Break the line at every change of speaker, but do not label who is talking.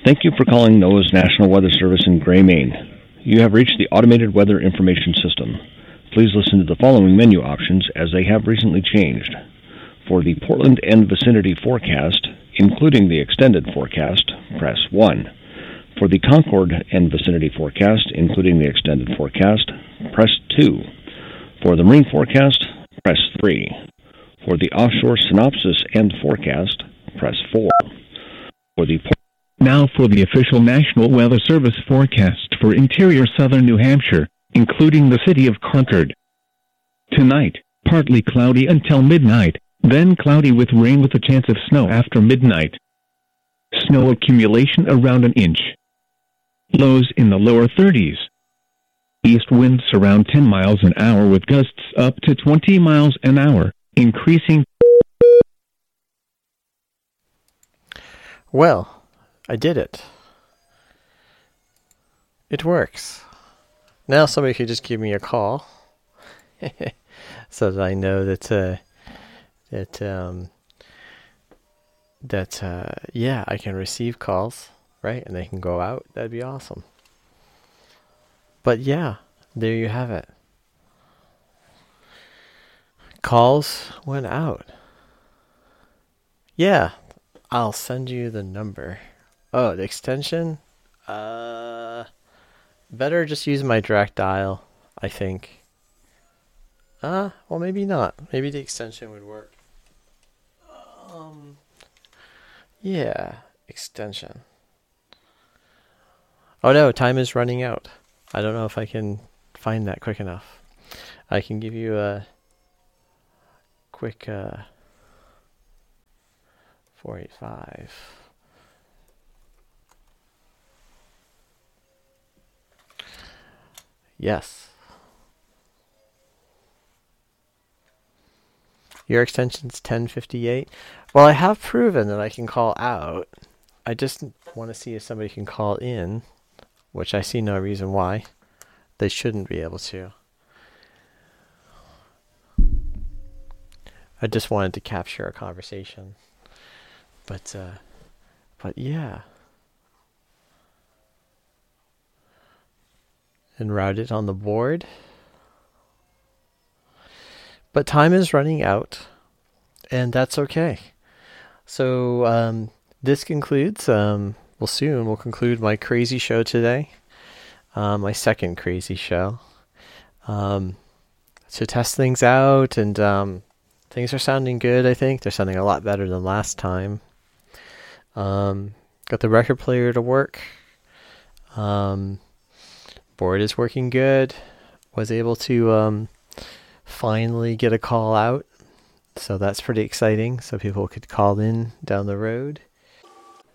Thank you for calling NOAA's National Weather Service in Gray, Maine. You have reached the Automated Weather Information System. Please listen to the following menu options as they have recently changed. For the Portland and vicinity forecast, including the extended forecast, press 1. For the Concord and vicinity forecast, including the extended forecast, press 2. For the marine forecast, press 3. For the offshore synopsis and forecast, press 4. For the
Now for the official National Weather Service forecast for interior southern New Hampshire, including the city of Concord. Tonight, partly cloudy until midnight, then cloudy with rain with a chance of snow after midnight. Snow accumulation around an inch. Lows in the lower 30s. East winds around 10 miles an hour with gusts up to 20 miles an hour, increasing.
Well, I did it. It works. Now somebody could just give me a call so that I know that yeah, I can receive calls, right? And they can go out. That'd be awesome. But yeah, there you have it. Calls went out. Yeah, I'll send you the number. Oh, the extension? Better just use my direct dial, I think. Well, maybe not. Maybe the extension would work. Yeah, extension. Oh no, time is running out. I don't know if I can find that quick enough. I can give you a quick 485. Yes. Your extension's 1058. Well, I have proven that I can call out. I just want to see if somebody can call in, which I see no reason why they shouldn't be able to. I just wanted to capture a conversation. But yeah. And route it on the board. But time is running out, and that's okay. So this concludes, we'll conclude my crazy show today, my second crazy show. To test things out, and things are sounding good, I think. They're sounding a lot better than last time. Got the record player to work. Board is working good. Was able to finally get a call out. So that's pretty exciting. So people could call in down the road.